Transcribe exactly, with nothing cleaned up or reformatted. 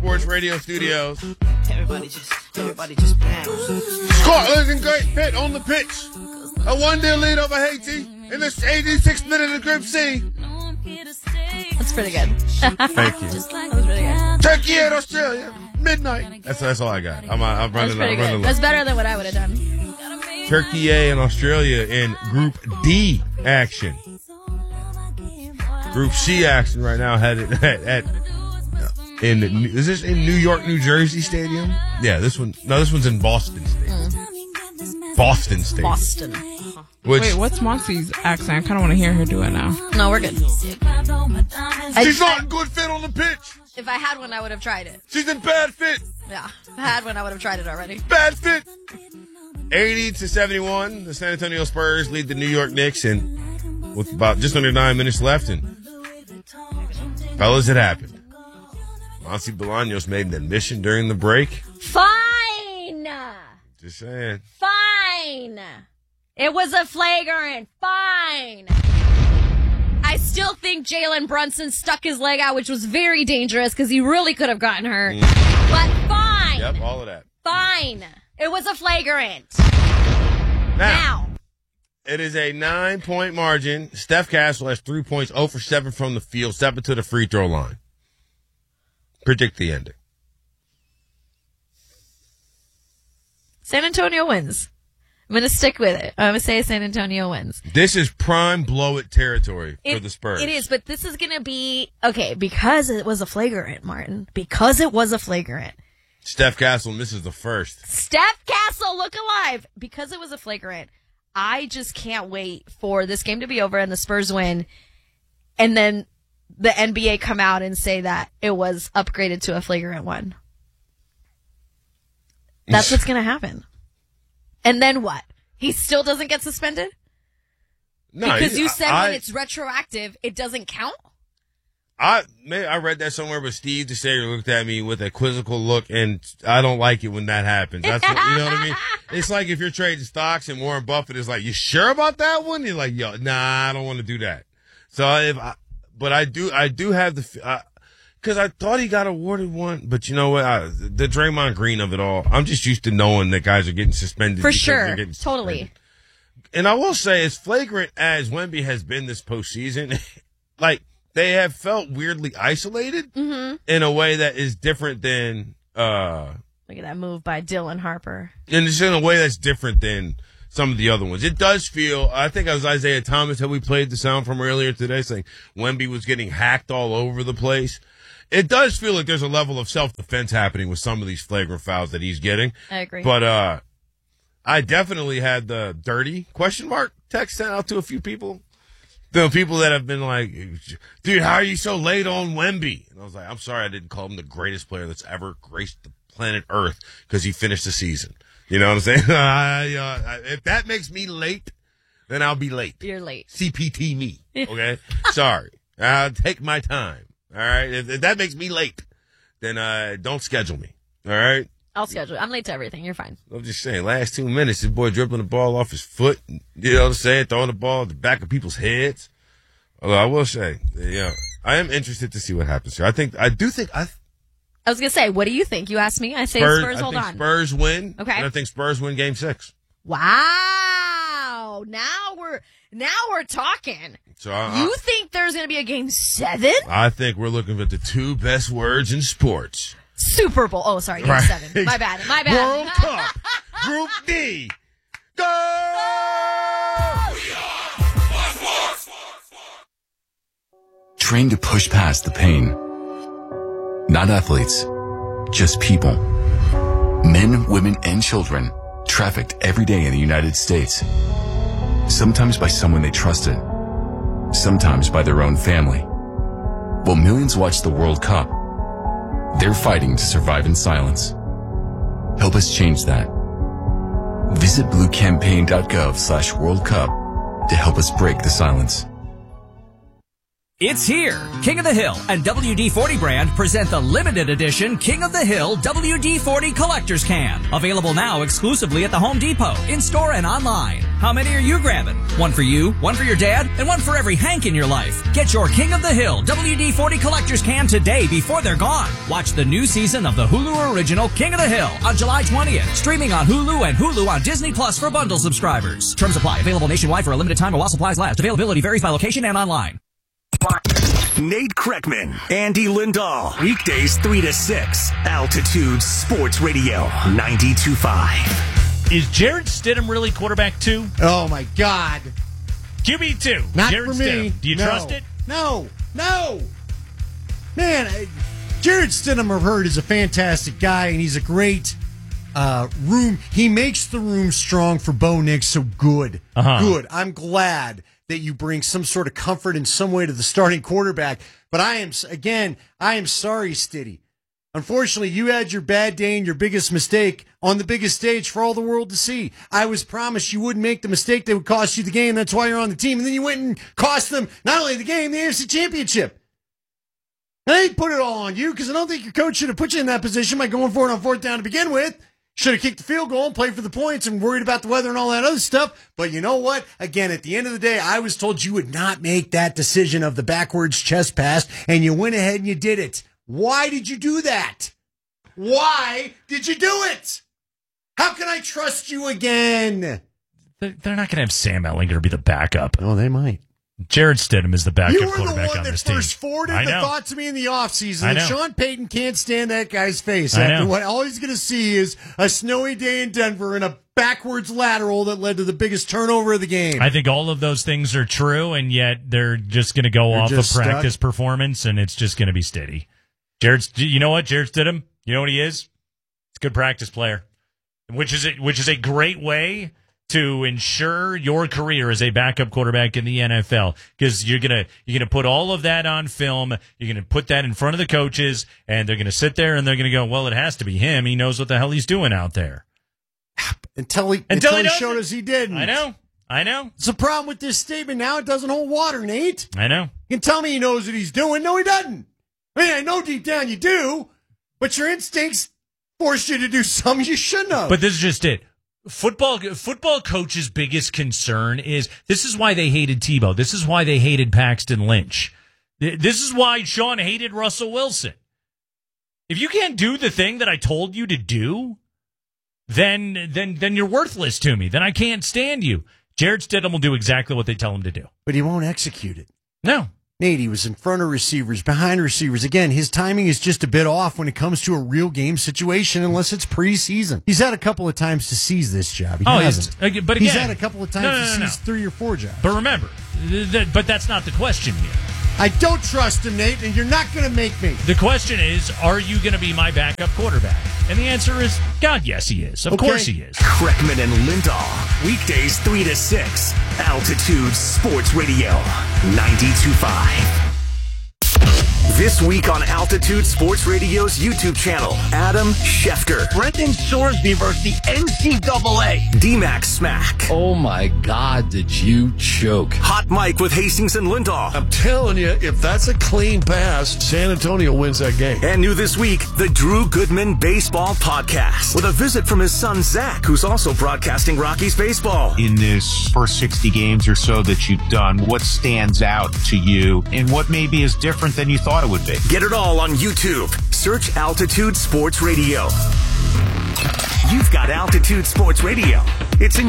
Sports Radio Studios. Everybody just, everybody just bounce. Scotland and Great Pitt on the pitch. A one-nil lead over Haiti in the eighty-sixth minute of Group C. That's pretty good. Thank you. That was pretty good. Turkey and Australia, midnight. That's that's all I got. I'm, I'm That's running. pretty I'm good. running. That's better than what I would have done. Turkey and Australia in Group D action. Group C action right now headed at, at in is this in New York, New Jersey Stadium? Yeah, this one. No, this one's in Boston Stadium. Mm. Boston Stadium. Boston. Which, Wait, what's Moxie's accent? I kind of want to hear her do it now. No, we're good. She's I, not in good fit on the pitch. If I had one, I would have tried it. She's in bad fit. Yeah, if I had one, I would have tried it already. Bad fit. eighty to seventy-one, the San Antonio Spurs lead the New York Knicks, and with about just under nine minutes left, and fellas, it happened. Monty Bolaños made an admission during the break. Fine. Just saying. Fine. It was a flagrant. Fine. I still think Jalen Brunson stuck his leg out, which was very dangerous because he really could have gotten hurt. Mm. But fine. Yep, all of that. Fine. It was a flagrant. Now, now. It is a nine-point margin. Steph Castle has three points, zero for seven from the field, stepping to the free throw line. Predict the ending. San Antonio wins. I'm going to stick with it. I'm going to say San Antonio wins. This is prime blow-it territory it, for the Spurs. It is, but this is going to be, okay, because it was a flagrant, Martin. Because it was a flagrant. Steph Castle misses the first. Steph Castle, look alive. Because it was a flagrant, I just can't wait for this game to be over and the Spurs win. And then the N B A come out and say that it was upgraded to a flagrant one. That's what's going to happen. And then what? He still doesn't get suspended? No, because you said I, when it's retroactive, it doesn't count? I maybe I read that somewhere, but Steve DeSager looked at me with a quizzical look, and I don't like it when that happens. That's what, you know what I mean? It's like if you're trading stocks and Warren Buffett is like, "You sure about that one?" You're like, "Yo, nah, I don't want to do that." So if I, but I do, I do have the, because I, I thought he got awarded one, but you know what? I, the Draymond Green of it all. I'm just used to knowing that guys are getting suspended for because sure, they're getting suspended. Totally. And I will say, as flagrant as Wemby has been this postseason, like. They have felt weirdly isolated mm-hmm. in a way that is different than, uh, look at that move by Dylan Harper. And it's in a way that's different than some of the other ones. It does feel, I think it was Isaiah Thomas that we played the sound from earlier today saying Wemby was getting hacked all over the place. It does feel like there's a level of self-defense happening with some of these flagrant fouls that he's getting. I agree. But, uh, I definitely had the dirty question mark text sent out to a few people. The people that have been like, dude, how are you so late on Wemby? And I was like, I'm sorry I didn't call him the greatest player that's ever graced the planet Earth because he finished the season. You know what I'm saying? I, uh, if that makes me late, then I'll be late. You're late. C P T me. Okay? Sorry. I'll take my time. All right? If, if that makes me late, then uh, don't schedule me. All right? I'll schedule it. I'm late to everything. You're fine. I'm just saying, last two minutes, this boy dribbling the ball off his foot, you know what I'm saying, throwing the ball at the back of people's heads. Although I will say, yeah, I am interested to see what happens here. I think, I do think, I, I was going to say, what do you think? You asked me. I say Spurs, Spurs, I hold think on. Spurs win. Okay. And I think Spurs win game six. Wow. Now we're, now we're talking. So I, you I, think there's going to be a game seven? I think we're looking at the two best words in sports. Super Bowl. Oh, sorry. Game right. seven. My bad. My bad. World Cup. Group D. Go! Trained to push past the pain. Not athletes, just people. Men, women, and children trafficked every day in the United States. Sometimes by someone they trusted. Sometimes by their own family. While millions watch the World Cup, they're fighting to survive in silence. Help us change that. Visit bluecampaign.gov slash World Cup to help us break the silence. It's here. King of the Hill and W D forty brand present the limited edition King of the Hill W D forty Collector's Can. Available now exclusively at the Home Depot, in-store and online. How many are you grabbing? One for you, one for your dad, and one for every Hank in your life. Get your King of the Hill W D forty Collector's Can today before they're gone. Watch the new season of the Hulu original King of the Hill on July twentieth. Streaming on Hulu and Hulu on Disney Plus for bundle subscribers. Terms apply. Available nationwide for a limited time while supplies last. Availability varies by location and online. Nate Kreckman, Andy Lindahl. Weekdays three to six. Altitude Sports Radio ninety-two point five. Is Jared Stidham really quarterback two? Oh, my God. Q B two. Not Jared for me. Stidham. Do you no. trust it? No. No. Man, I- Jared Stidham, I've heard, is a fantastic guy, and he's a great uh, room. He makes the room strong for Bo Nix, so good. Uh-huh. Good. I'm glad that you bring some sort of comfort in some way to the starting quarterback. But I am, again, I am sorry, Stiddy. Unfortunately, you had your bad day and your biggest mistake on the biggest stage for all the world to see. I was promised you wouldn't make the mistake that would cost you the game. That's why you're on the team. And then you went and cost them not only the game, the A F C Championship. And I didn't put it all on you because I don't think your coach should have put you in that position by going for it on fourth down to begin with. Should have kicked the field goal and played for the points and worried about the weather and all that other stuff. But you know what? Again, at the end of the day, I was told you would not make that decision of the backwards chest pass, and you went ahead and you did it. Why did you do that? Why did you do it? How can I trust you again? They're not going to have Sam Ehlinger be the backup. Oh, they might. Jared Stidham is the backup You were the quarterback one on that this team. first forwarded I the know. thought to me in the offseason I that know. Sean Payton can't stand that guy's face. I After know. what all he's going to see is a snowy day in Denver and a backwards lateral that led to the biggest turnover of the game. I think all of those things are true, and yet they're just going to go They're off of just practice stuck. performance, and it's just going to be steady. Jared, you know what, Jared Stidham? You know what he is? He's a good practice player, which is a, which is a great way to ensure your career as a backup quarterback in the N F L, because you're gonna you're gonna put all of that on film. You're gonna put that in front of the coaches, and they're gonna sit there and they're gonna go, "Well, it has to be him. He knows what the hell he's doing out there." Until he, Until until he he doesn't. showed us he didn't. I know, I know, It's a problem with this statement now. It doesn't hold water, Nate. I know. You can tell me he knows what he's doing. No, he doesn't. I mean, I know deep down you do, but your instincts force you to do something you shouldn't have. But this is just it. Football football coach's biggest concern is this is why they hated Tebow. This is why they hated Paxton Lynch. This is why Sean hated Russell Wilson. If you can't do the thing that I told you to do, then then then you're worthless to me. Then I can't stand you. Jared Stidham will do exactly what they tell him to do. But he won't execute it. No. Nate, he was in front of receivers, behind receivers. Again, his timing is just a bit off when it comes to a real game situation, unless it's preseason. He's had a couple of times to seize this job. He Oh, hasn't. he's- but he's again- had a couple of times No, no, to no, no. seize three or four jobs. But remember, th- th- but that's not the question here. I don't trust him, Nate, and you're not going to make me. The question is, are you going to be my backup quarterback? And the answer is, God, yes, he is. Of Okay. course he is. Kreckman and Lindahl. Weekdays three to six. Altitude Sports Radio ninety-two point five. This week on Altitude Sports Radio's YouTube channel, Adam Schefter. Brendan Sorsby versus the N C double A. D-Max Smack. Oh my God, did you choke? Hot Mike with Hastings and Lindahl. I'm telling you, if that's a clean pass, San Antonio wins that game. And new this week, the Drew Goodman Baseball Podcast, with a visit from his son Zach, who's also broadcasting Rockies baseball. In this first sixty games or so that you've done, what stands out to you and what maybe is different than you thought it would be? Get it all on YouTube. Search Altitude Sports Radio. You've got Altitude Sports Radio. It's in